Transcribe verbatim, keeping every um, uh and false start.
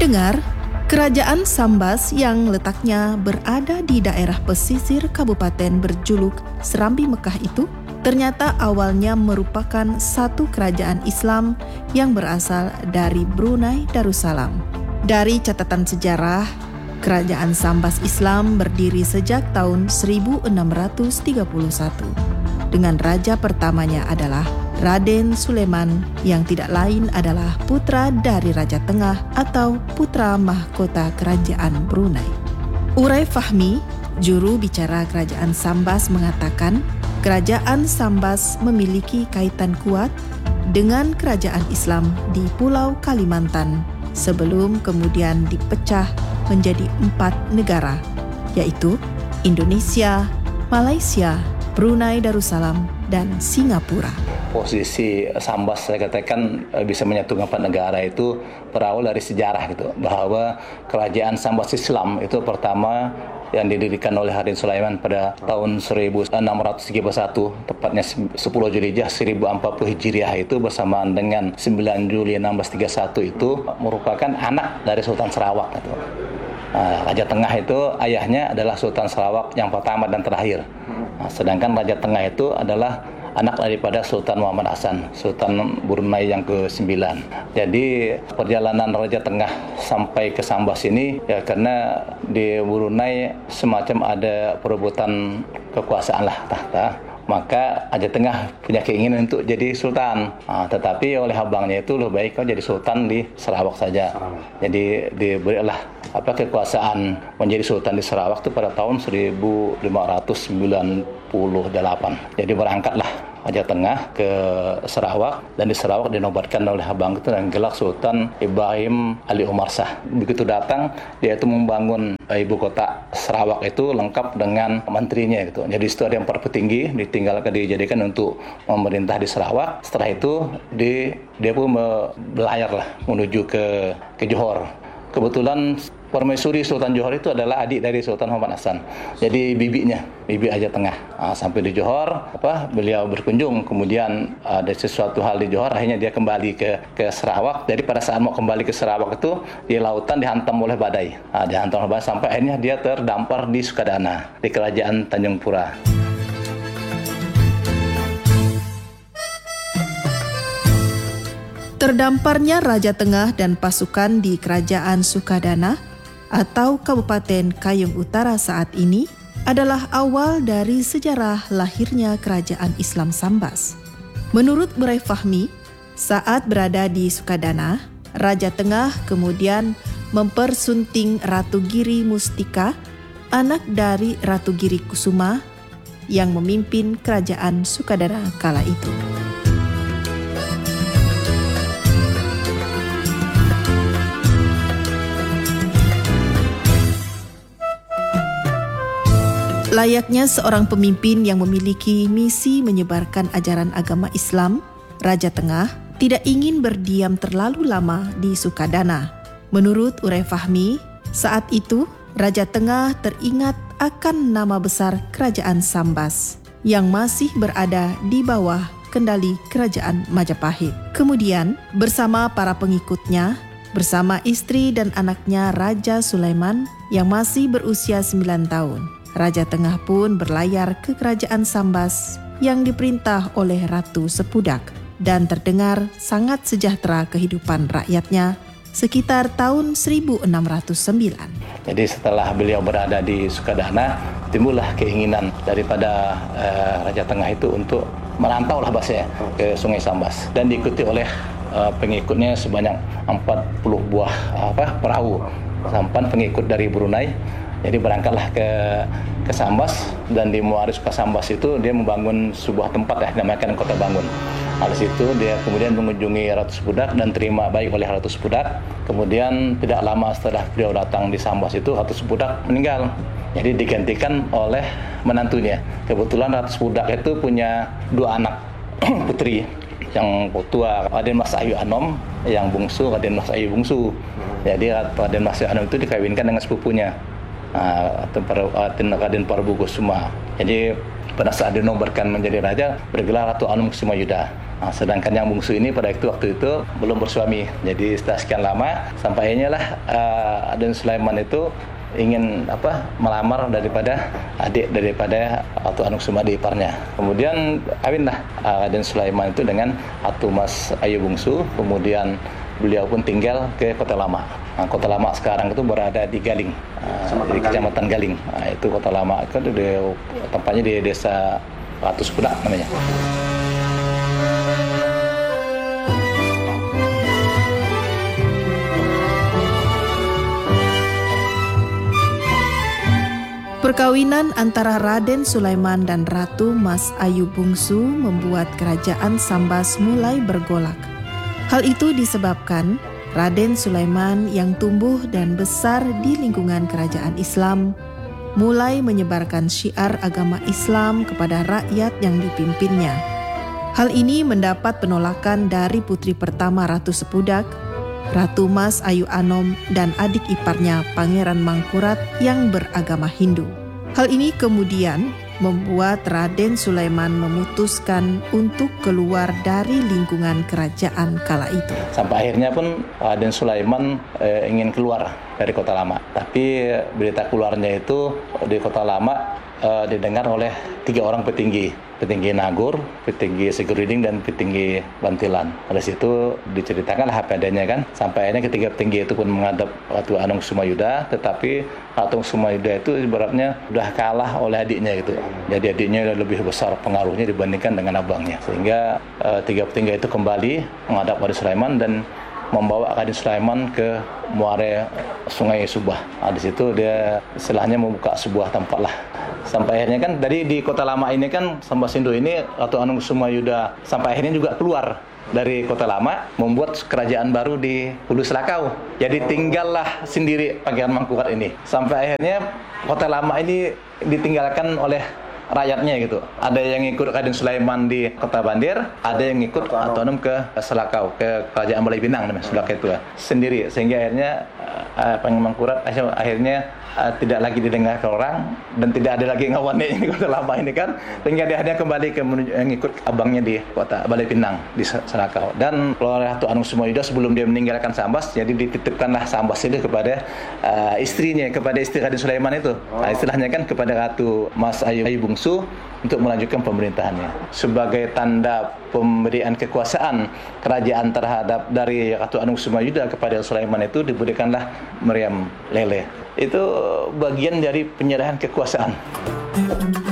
Pendengar, Kerajaan Sambas yang letaknya berada di daerah pesisir kabupaten berjuluk Serambi Mekah itu ternyata awalnya merupakan satu kerajaan Islam yang berasal dari Brunei Darussalam. Dari catatan sejarah, Kerajaan Sambas Islam berdiri sejak tahun seribu enam ratus tiga puluh satu. Dengan raja pertamanya adalah Raden Sulaiman yang tidak lain adalah putra dari Raja Tengah atau putra mahkota Kerajaan Brunei. Urai Fahmi, juru bicara Kerajaan Sambas mengatakan, Kerajaan Sambas memiliki kaitan kuat dengan kerajaan Islam di Pulau Kalimantan sebelum kemudian dipecah menjadi empat negara, yaitu Indonesia, Malaysia, Brunei Darussalam, dan Singapura. Posisi Sambas saya katakan bisa menyatukan empat negara itu berawal dari sejarah gitu, bahwa kerajaan Sambas Islam itu pertama yang didirikan oleh Raden Sulaiman pada tahun seribu enam ratus tiga puluh satu, tepatnya sepuluh Zulhijjah seribu empat puluh Hijriah itu bersamaan dengan sembilan Juli enam belas tiga puluh satu itu merupakan anak dari Sultan Sarawak gitu. Nah, Raja Tengah itu ayahnya adalah Sultan Sarawak yang pertama dan terakhir. Nah, sedangkan Raja Tengah itu adalah anak daripada Sultan Muhammad Hasan, Sultan Brunei yang kesembilan. Jadi perjalanan Raja Tengah sampai ke Sambas ini ya karena di Brunei semacam ada perebutan kekuasaan lah tahta. Maka Raja Tengah punya keinginan untuk jadi sultan. Nah, tetapi oleh abangnya itu lebih baik kau jadi sultan di Sarawak saja. Jadi diberilah apa kekuasaan menjadi sultan di Sarawak itu pada tahun seribu lima ratus sembilan puluh delapan. Jadi berangkatlah Raja Tengah ke Sarawak dan di Sarawak dinobatkan oleh abang itu dengan gelar Sultan Ibrahim Ali Umar Shah. Begitu datang dia itu membangun ibu kota Sarawak itu lengkap dengan menterinya gitu. Jadi itu ada yang empat petinggi ditinggalkan dijadikan untuk memerintah di Sarawak. Setelah itu di, dia pun belayar lah menuju ke ke Johor. Kebetulan permaisuri Sultan Johor itu adalah adik dari Sultan Muhammad Hasan. Jadi bibinya, bibi Raja Tengah. Nah, sampai di Johor, apa beliau berkunjung, kemudian ada sesuatu hal di Johor, akhirnya dia kembali ke ke Sarawak. Jadi pada saat mau kembali ke Sarawak itu di lautan dihantam oleh badai. Nah, dihantam oleh badai sampai akhirnya dia terdampar di Sukadana, di Kerajaan Tanjung Pura. Terdamparnya Raja Tengah dan pasukan di Kerajaan Sukadana atau Kabupaten Kayong Utara saat ini adalah awal dari sejarah lahirnya Kerajaan Islam Sambas. Menurut Urai Fahmi, saat berada di Sukadana, Raja Tengah kemudian mempersunting Ratu Giri Mustika, anak dari Ratu Giri Kusuma, yang memimpin Kerajaan Sukadana kala itu. Layaknya seorang pemimpin yang memiliki misi menyebarkan ajaran agama Islam, Raja Tengah tidak ingin berdiam terlalu lama di Sukadana. Menurut Urai Fahmi, saat itu Raja Tengah teringat akan nama besar Kerajaan Sambas yang masih berada di bawah kendali Kerajaan Majapahit. Kemudian bersama para pengikutnya, bersama istri dan anaknya Raja Sulaiman yang masih berusia sembilan tahun, Raja Tengah pun berlayar ke Kerajaan Sambas yang diperintah oleh Ratu Sepudak dan terdengar sangat sejahtera kehidupan rakyatnya sekitar tahun seribu enam ratus sembilan. Jadi setelah beliau berada di Sukadana, timbullah keinginan daripada uh, Raja Tengah itu untuk merantau lah bahasanya ke Sungai Sambas dan diikuti oleh uh, pengikutnya sebanyak empat puluh buah apa perahu sampan pengikut dari Brunei. Jadi berangkatlah ke ke Sambas dan di Muaris ke Sambas itu dia membangun sebuah tempat ya dinamakan Kota Bangun. Di situ dia kemudian mengunjungi Ratu Sepudak dan terima baik oleh Ratu Sepudak. Kemudian tidak lama setelah beliau datang di Sambas itu Ratu Sepudak meninggal. Jadi digantikan oleh menantunya. Kebetulan Ratu Sepudak itu punya dua anak putri. Yang tua Raden Mas Ayu Anom, yang bungsu Raden Mas Ayu Bungsu. Jadi Raden Mas Ayu Anom itu dikawinkan dengan sepupunya. Raden Raden Prabu Kusuma. Jadi pada saat dinobatkan menjadi raja bergelar Ratu Anum Kusumayuda. Nah, sedangkan yang bungsu ini pada itu waktu itu belum bersuami. Jadi setelah sekian lama sampai akhirnya lah uh, Raden Sulaiman itu ingin apa melamar daripada adik daripada Atu Anungsumadi iparnya. Kemudian kawinlah uh, Raden Sulaiman itu dengan Atu Mas Ayu Bungsu. Kemudian beliau pun tinggal ke Kota Lama. Nah, Kota Lama sekarang itu berada di Galing, uh, di Kecamatan Galing. Nah, itu Kota Lama itu di, tempatnya di desa Ratus Kuda namanya. Perkawinan antara Raden Sulaiman dan Ratu Mas Ayu Bungsu membuat kerajaan Sambas mulai bergolak. Hal itu disebabkan Raden Sulaiman yang tumbuh dan besar di lingkungan kerajaan Islam mulai menyebarkan syiar agama Islam kepada rakyat yang dipimpinnya. Hal ini mendapat penolakan dari putri pertama Ratu Sepudak, Ratu Mas Ayu Anom, dan adik iparnya Pangeran Mangkurat yang beragama Hindu. Hal ini kemudian membuat Raden Sulaiman memutuskan untuk keluar dari lingkungan kerajaan kala itu. Sampai akhirnya pun Raden Sulaiman eh, ingin keluar dari Kota Lama. Tapi berita keluarnya itu di Kota Lama eh, didengar oleh tiga orang petinggi. Petinggi Nagur, petinggi Seguriding, dan petinggi Bantilan. Pada situ diceritakanlah apa adanya kan. Sampai akhirnya ketiga petinggi itu pun menghadap Ratu Anungsumayuda, tetapi Ratu Anungsumayuda itu ibaratnya sudah kalah oleh adiknya gitu. Jadi adiknya sudah lebih besar pengaruhnya dibandingkan dengan abangnya. Sehingga uh, tiga petinggi itu kembali menghadap Raden Sulaiman dan membawa Raden Sulaiman ke muara Sungai Subah. Nah, di situ dia istilahnya membuka sebuah tempat lah. Sampai akhirnya kan dari di Kota Lama ini kan Sambasindo ini Ratu Anungsumayuda sampai akhirnya juga keluar dari Kota Lama membuat kerajaan baru di Hulu Selakau. Jadi tinggallah sendiri Pangeran Mangkurat ini. Sampai akhirnya Kota Lama ini ditinggalkan oleh rakyatnya gitu. Ada yang ikut Raden Sulaiman di Kota Bandir, ada yang ikut otonom ke Selakau, ke Kerajaan Balai Pinang namanya, Selakau itu sendiri. Sehingga akhirnya uh, Pangeran Mangkurat akhirnya uh, tidak lagi didengar ke orang dan tidak ada lagi ngawannya di Kota Lama ini kan. Sehingga dia akhirnya kembali ke mengikut abangnya di Kota Balai Pinang di Selakau. Dan Ratu Anungsumayuda sebelum dia meninggalkan Sambas, jadi dititipkanlah Sambas itu kepada uh, istrinya, kepada istri Raden Sulaiman itu. Nah, istilahnya kan kepada Ratu Mas Ayu Bungsu untuk melanjutkan pemerintahannya. Sebagai tanda pemberian kekuasaan kerajaan terhadap dari Ratu Anungsumayuda kepada Sulaiman itu diberikanlah meriam lele. Itu bagian dari penyerahan kekuasaan.